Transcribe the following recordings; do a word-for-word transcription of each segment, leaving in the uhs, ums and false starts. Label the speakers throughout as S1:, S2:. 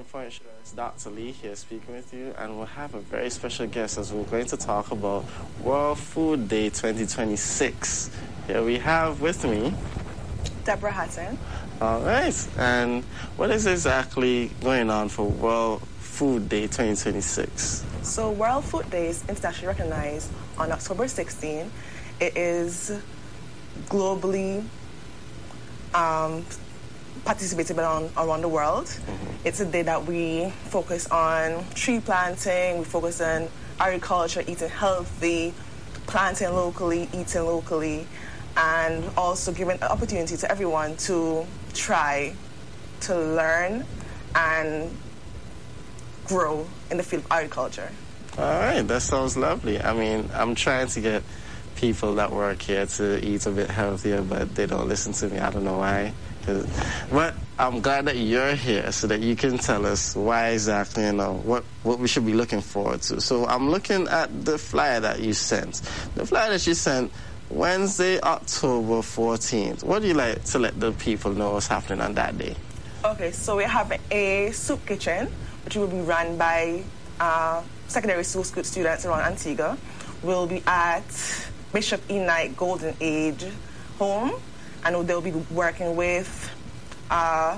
S1: for Insurance, Doctor Lee here speaking with you, and we'll have a very special guest as we're going to talk about World Food Day twenty twenty-six. Here we have with me
S2: Deborah Hatton.
S1: All right, and what is exactly going on for World Food Day twenty twenty-six?
S2: So World Food Day is internationally recognized on October sixteenth. It is globally um, participated on around the world. Mm-hmm. It's a day that we focus on tree planting, we focus on agriculture, eating healthy, planting locally, eating locally, and also giving an opportunity to everyone to try to learn and grow in the field of agriculture.
S1: All right, that sounds lovely. I mean, I'm trying to get people that work here to eat a bit healthier, but they don't listen to me. I don't know why. But I'm glad that you're here so that you can tell us why exactly, you know, what, what we should be looking forward to. So I'm looking at the flyer that you sent. The flyer that you sent Wednesday, October fourteenth. What do you like to let the people know what's happening on that day?
S2: Okay, so we have a soup kitchen, which will be run by uh, secondary school students around Antigua. We'll be at Bishop E. Knight Golden Age Home, and they'll be working with uh,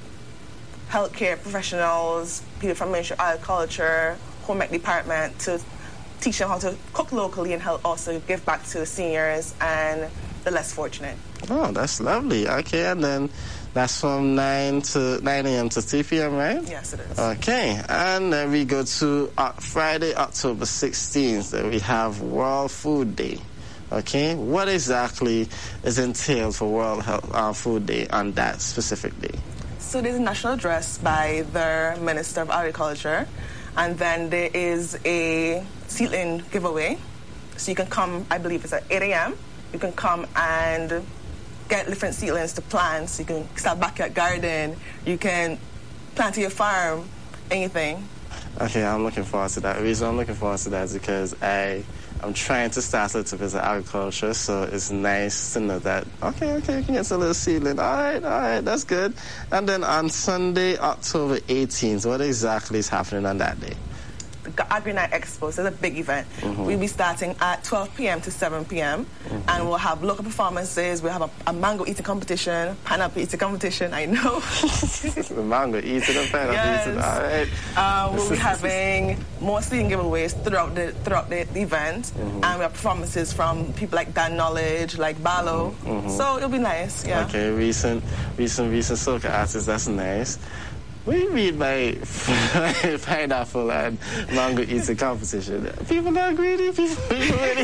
S2: healthcare professionals, people from Ministry of Agriculture, home ec department, to teach them how to cook locally and help also give back to the seniors and the less fortunate.
S1: Oh, that's lovely. Okay, and then that's from nine to nine a.m. to three p.m., right?
S2: Yes, it is.
S1: Okay, and then we go to uh, Friday, October sixteenth. Then we have World Food Day. Okay, what exactly is entailed for World Health, uh, Food Day on that specific day?
S2: So there's a national address by the Minister of Agriculture, and then there is a seedling giveaway. So you can come, I believe it's at eight a.m. You can come and get different seedlings to plant. So you can start backyard garden, you can plant to your farm, anything.
S1: Okay, I'm looking forward to that. The reason I'm looking forward to that is because I... I'm trying to start a little bit of agriculture, so it's nice to know that, okay, okay, you can get a little seedling. All right, all right, that's good. And then on Sunday, October eighteenth, what exactly is happening on that day?
S2: The Agri Night Expo, so it's a big event. Mm-hmm. We'll be starting at twelve p.m. to seven p.m. Mm-hmm. and we'll have local performances. We'll have a, a mango eating competition, pineapple eating competition, I know.
S1: The mango eating and pineapple
S2: yes.
S1: eating, all right.
S2: Uh, we'll be having more seeding giveaways throughout the throughout the, the event, mm-hmm. and we have performances from people like Dan Knowledge, like Barlow. Mm-hmm. So it'll be nice, yeah.
S1: Okay, recent, recent, recent soca artists, that's nice. What do you mean by pineapple and mango eating competition? People are greedy, people, people really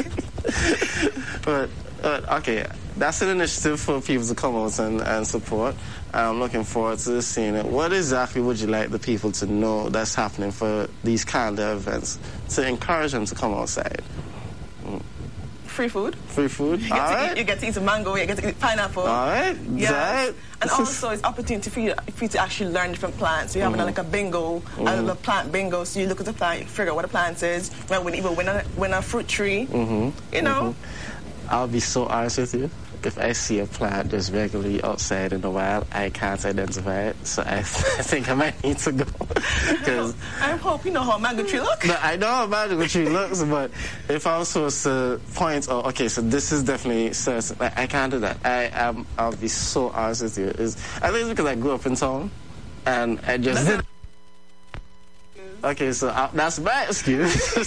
S1: but, but, okay, that's an initiative for people to come out and, and support. I'm looking forward to seeing it. What exactly would you like the people to know that's happening for these kind of events to encourage them to come outside? Mm.
S2: Free food.
S1: Free food.
S2: You get,
S1: all
S2: to
S1: right.
S2: eat, you get to eat a mango, you get to eat pineapple.
S1: All right.
S2: Yes.
S1: All right.
S2: And also, it's opportunity for you, for you to actually learn different plants. We have mm-hmm. like a bingo, mm-hmm. a plant bingo. So you look at the plant, you figure out what the plant is. Well, we even win a, win a fruit tree. Mm-hmm. You know.
S1: Mm-hmm. I'll be so honest with you. If I see a plant just regularly outside in the wild, I can't identify it. So I, th- I think I might need to go. Cause
S2: I hope you know how a mango tree looks.
S1: No, I know how a mango tree looks, but if I was supposed to point, oh, okay, so this is definitely certain, like, I can't do that. I am. I'll be so honest with you. It's, I think it's because I grew up in town, and I just did. Okay, so I, that's my excuse.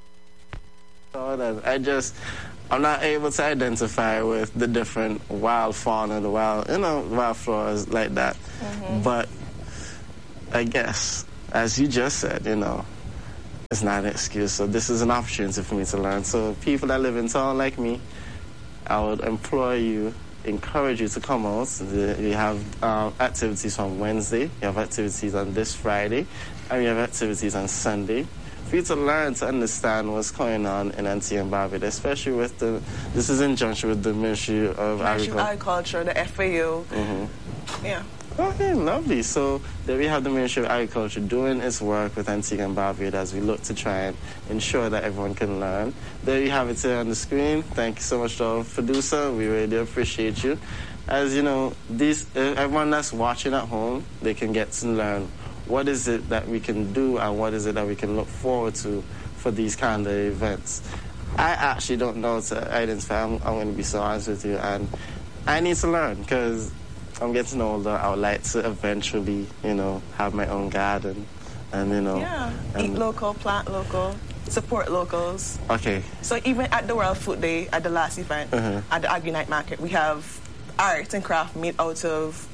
S1: I just. I'm not able to identify with the different wild fauna, the wild, you know, wild floras like that. Mm-hmm. But I guess, as you just said, you know, it's not an excuse. So this is an opportunity for me to learn. So people that live in town like me, I would implore you, encourage you to come out. We have um, activities on Wednesday. We have activities on this Friday. And we have activities on Sunday. For you to learn to understand what's going on in Antigua and Barbuda, especially with the, this is in conjunction with the Ministry of
S2: Ministry
S1: Agriculture.
S2: of Agriculture, the F A O.
S1: Mm-hmm.
S2: Yeah.
S1: Okay, lovely. So there we have the Ministry of Agriculture doing its work with Antigua and Barbuda as we look to try and ensure that everyone can learn. There you have it here on the screen. Thank you so much to our producer. We really appreciate you. As you know, these, everyone that's watching at home, they can get to learn what is it that we can do and what is it that we can look forward to for these kind of events. I actually don't know to identify. I'm, I'm going to be so honest with you, and I need to learn because I'm getting older. I would like to eventually, you know, have my own garden, and you know,
S2: yeah,
S1: and
S2: eat local, plant local, support locals.
S1: Okay.
S2: So even at the World Food Day, at the last event,
S1: uh-huh.
S2: at the Agri Night Market, we have art and craft made out of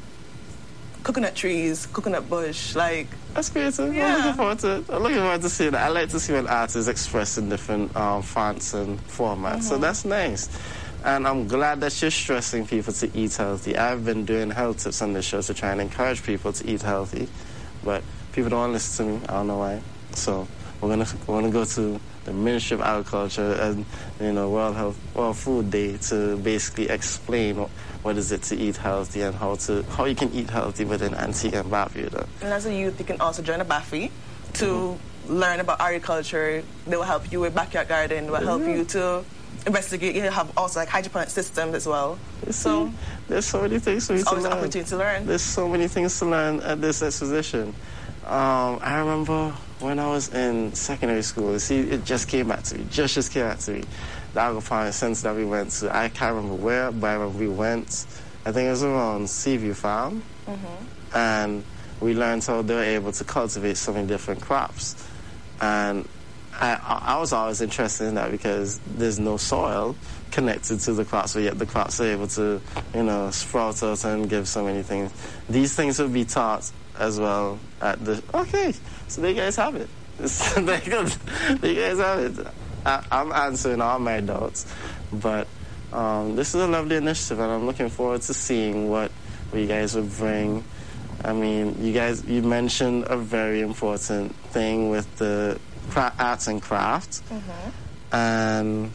S2: coconut trees, coconut bush, like.
S1: That's creative.
S2: Yeah.
S1: I'm looking forward to it. I'm looking forward to seeing that. I like to see when art is expressed in different um, fonts and formats. Mm-hmm. So that's nice. And I'm glad that you're stressing people to eat healthy. I've been doing health tips on this show to try and encourage people to eat healthy, but people don't want to listen to me. I don't know why. So we're gonna we're gonna go to the Ministry of Agriculture and you know World Health World Food Day to basically explain what, what is it to eat healthy and how to how you can eat healthy within Antigua and Barbuda.
S2: And as a youth, you can also join a B A F I to mm-hmm. learn about agriculture. They will help you with backyard garden. They will help yeah. you to investigate. You have also like hydroponic systems as well.
S1: You so see, there's so many things for you to
S2: always
S1: learn.
S2: An opportunity to learn.
S1: There's so many things to learn at this exposition. Um, I remember when I was in secondary school, see, it just came back to me, just just came back to me. The agroponic center that we went to, I can't remember where, but I remember we went, I think it was around Seaview Farm, mm-hmm. and we learned how they were able to cultivate so many different crops. And I, I was always interested in that because there's no soil connected to the crops, but yet the crops are able to, you know, sprout out and give so many things. These things will be taught as well at the... Okay, so there you guys have it. There you guys have it. I, I'm answering all my doubts, but um, this is a lovely initiative, and I'm looking forward to seeing what, what you guys will bring. I mean, you guys, you mentioned a very important thing with the cra- arts and crafts, mm-hmm. and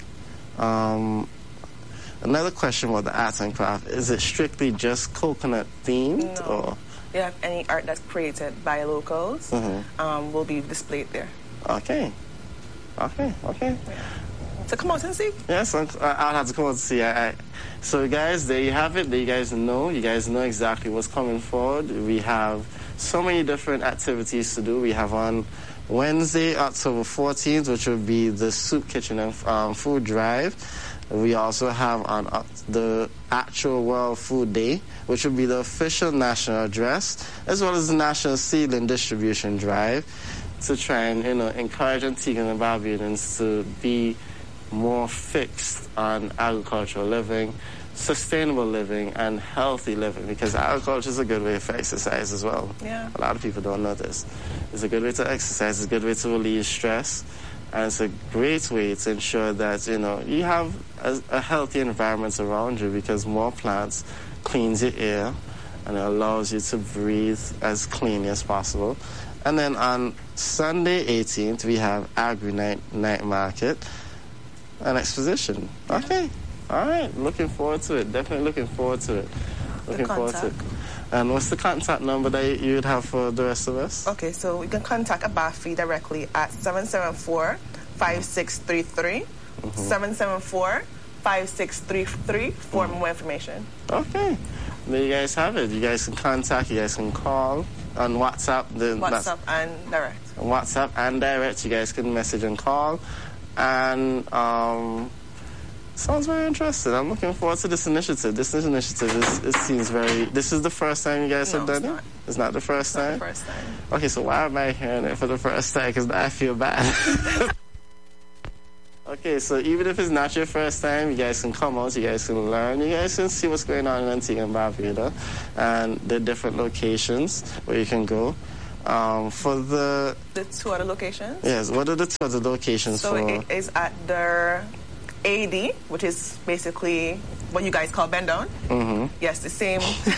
S1: um, another question about the arts and craft, is it strictly just coconut themed?
S2: No.
S1: Or
S2: yeah, any art that's created by locals mm-hmm. um, will be displayed there.
S1: Okay. Okay, okay.
S2: Yeah. So come out and see.
S1: Yes, I'll have to come out and see. I, I, so, guys, there you have it. There you guys know. You guys know exactly what's coming forward. We have so many different activities to do. We have on Wednesday, October fourteenth, which will be the Soup Kitchen and um, Food Drive. We also have on uh, the actual World Food Day, which will be the official national address, as well as the National Seedling Distribution Drive, to try and, you know, encourage Antiguans and Barbudans to be more fixed on agricultural living, sustainable living, and healthy living, because agriculture is a good way for exercise as well.
S2: Yeah.
S1: A lot of people don't know this. It's a good way to exercise, it's a good way to relieve stress, and it's a great way to ensure that, you know, you have a, a healthy environment around you, because more plants cleans your air and it allows you to breathe as cleanly as possible. And then on Sunday eighteenth, we have Agri Night, Night Market, an exposition. Okay. All right. Looking forward to it. Definitely looking forward to it. Looking forward to it. And what's the contact number that you would have for the rest of us?
S2: Okay, so you can contact a B A F I directly at seven seven four, five six three three, mm-hmm. seven seven four, five six three three for mm-hmm. more information.
S1: Okay. There you guys have it. You guys can contact, you guys can call on WhatsApp. The,
S2: WhatsApp and direct.
S1: WhatsApp and direct. You guys can message and call. And um, sounds very interesting. I'm looking forward to this initiative. This initiative is, it seems very... This is the first time you guys
S2: no,
S1: have done
S2: it's
S1: it?
S2: Not.
S1: It's not the first
S2: it's
S1: time?
S2: Not the first time.
S1: Okay, so why am I hearing it for the first time? Because I feel bad. Okay, so even if it's not your first time, you guys can come out, you guys can learn, you guys can see what's going on in Antigua and Barbuda, and the different locations where you can go. Um, for the...
S2: The two other locations?
S1: Yes, what are the two other locations
S2: so
S1: for?
S2: So it is at the A D, which is basically what you guys call bend down.
S1: Mm-hmm.
S2: Yes, the same...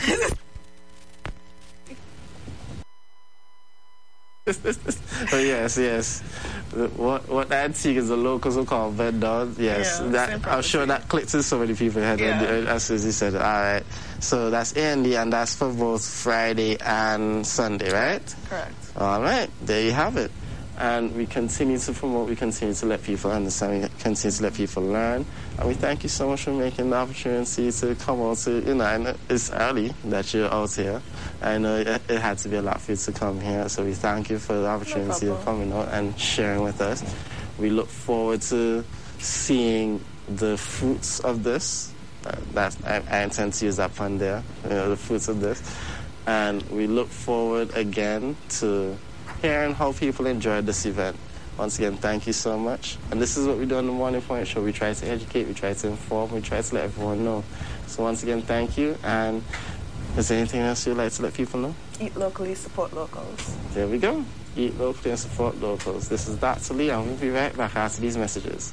S1: Oh, yes, yes. What what Antigua is the locals will call bend down. Yes,
S2: yeah,
S1: that, I'm sure that clicked to so many people head yeah. as soon as you said it. All right. So that's A and D, and that's for both Friday and Sunday, right?
S2: Correct.
S1: All right. There you have it. And we continue to promote, we continue to let people understand, we continue to let people learn. And we thank you so much for making the opportunity to come out to, you know, and it's early that you're out here. I know it, it had to be a lot for you to come here, so we thank you for the opportunity
S2: No
S1: of coming out and sharing with us. We look forward to seeing the fruits of this. Uh, that's, I, I intend to use that pun there, you know, the fruits of this. And we look forward again to hearing how people enjoyed this event. Once again, thank you so much. And this is what we do on the Morning Point Show. We try to educate, we try to inform, we try to let everyone know. So once again, thank you. And is there anything else you'd like to let people know?
S2: Eat locally, support locals.
S1: There we go. Eat locally and support locals. This is Doctor Lee, and we'll be right back after these messages.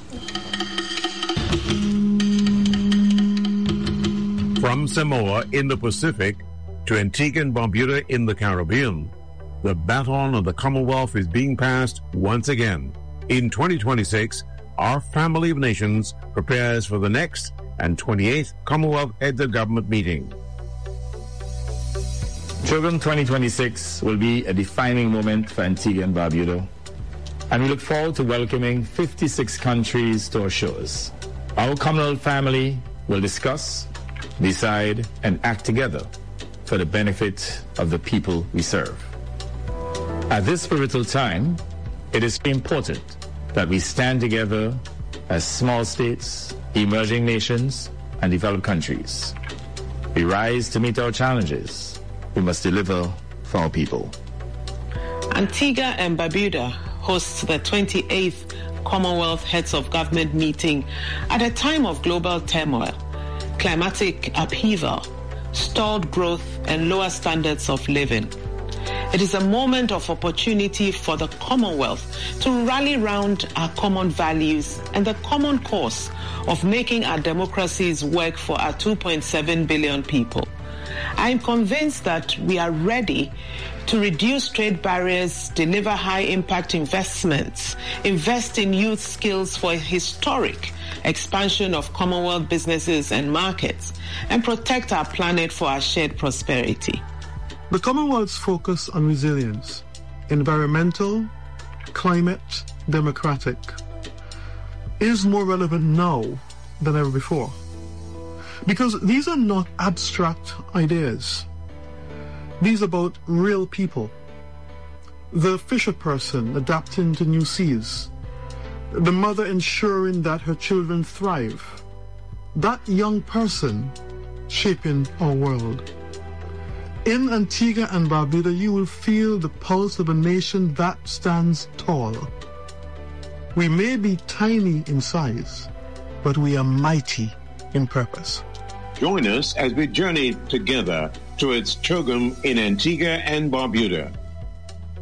S3: From Samoa in the Pacific to Antigua and Barbuda in the Caribbean, the baton of the Commonwealth is being passed once again. In twenty twenty-six, our family of nations prepares for the next and twenty-eighth Commonwealth Heads of Government meeting.
S4: CHOGM twenty twenty-six will be a defining moment for Antigua and Barbuda, and we look forward to welcoming fifty-six countries to our shores. Our Commonwealth family will discuss, decide, and act together for the benefit of the people we serve. At this pivotal time, it is important that we stand together as small states, emerging nations, and developed countries. We rise to meet our challenges. We must deliver for our people.
S5: Antigua and Barbuda hosts the twenty-eighth Commonwealth Heads of Government meeting at a time of global turmoil, climatic upheaval, stalled growth, and lower standards of living. It is a moment of opportunity for the Commonwealth to rally round our common values and the common cause of making our democracies work for our two point seven billion people. I am convinced that we are ready to reduce trade barriers, deliver high-impact investments, invest in youth skills for a historic expansion of Commonwealth businesses and markets, and protect our planet for our shared prosperity.
S6: The Commonwealth's focus on resilience, environmental, climate, democratic, is more relevant now than ever before. Because these are not abstract ideas. These are about real people. The fisher person adapting to new seas. The mother ensuring that her children thrive. That young person shaping our world. In Antigua and Barbuda, you will feel the pulse of a nation that stands tall. We may be tiny in size, but we are mighty in purpose.
S7: Join us as we journey together towards CHOGM in Antigua and Barbuda.